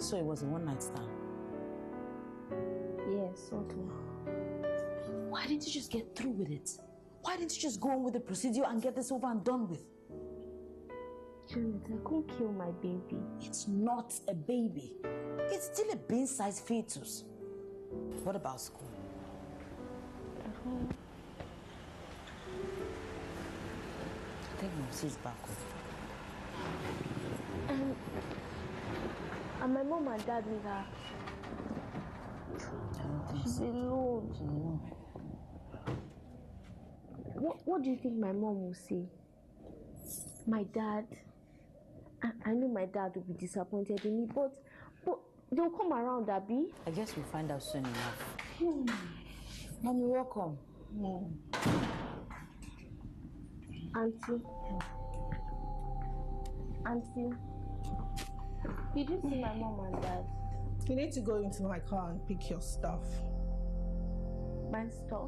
So it was a one-night stand? Yes, okay. Why didn't you just get through with it? Why didn't you just go on with the procedure and get this over and done with? Janet, I couldn't kill my baby. It's not a baby. It's still a bean-sized fetus. What about school? I think Mom's back home. And my mom and dad with her. I don't think She's so. alone. She's alone. What do you think my mom will say? My dad, I know my dad will be disappointed in me, but they'll come around, Abby. I guess we'll find out soon enough. Mommy, welcome. Auntie, did you see my mom and dad? You need to go into my car and pick your stuff. My stuff?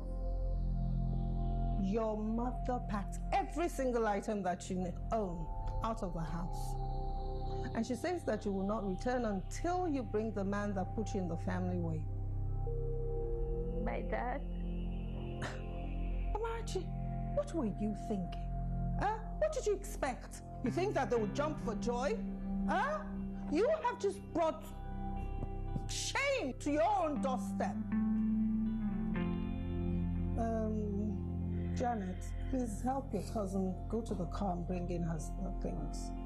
Your mother packed every single item that you own out of the house. And she says that you will not return until you bring the man that put you in the family way. My dad? Amarachi, what were you thinking? What did you expect? You think that they would jump for joy? You have just brought shame to your own doorstep. Janet, please help your cousin go to the car and bring in her things.